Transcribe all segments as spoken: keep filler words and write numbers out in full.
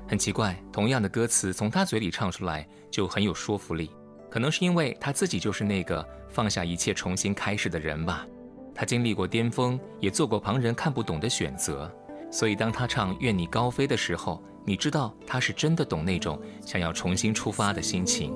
很奇怪，同样的歌词从他嘴里唱出来就很有说服力，可能是因为他自己就是那个放下一切重新开始的人吧。他经历过巅峰，也做过旁人看不懂的选择，所以当他唱愿你高飞的时候，你知道他是真的懂那种想要重新出发的心情。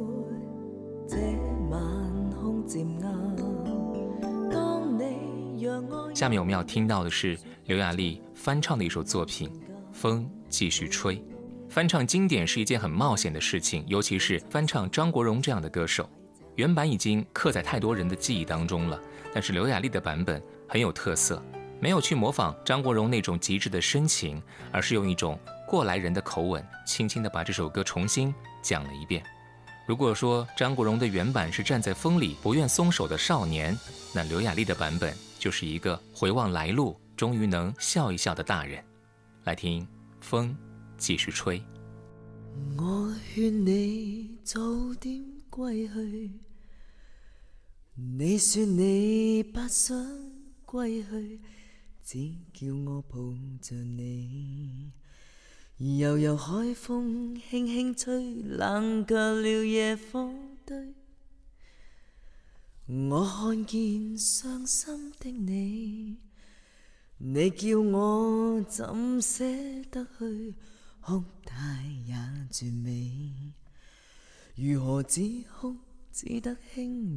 下面我们要听到的是刘雅丽翻唱的一首作品《风继续吹》。翻唱经典是一件很冒险的事情，尤其是翻唱张国荣这样的歌手。原版已经刻在太多人的记忆当中了，但是刘雅丽的版本很有特色，没有去模仿张国荣那种极致的深情，而是用一种过来人的口吻，轻轻地把这首歌重新讲了一遍。如果说张国荣的原版是站在风里不愿松手的少年，那刘雅丽的版本就是一个回望来路，终于能笑一笑的大人。来听风继续吹。 我劝你早點歸去，你說你不想歸去，只叫我抱着你。悠悠海風輕輕吹，冷卻了夜風堆。我看見傷心的你，你叫我怎捨得去？哭態也絕美，如何止哭只得輕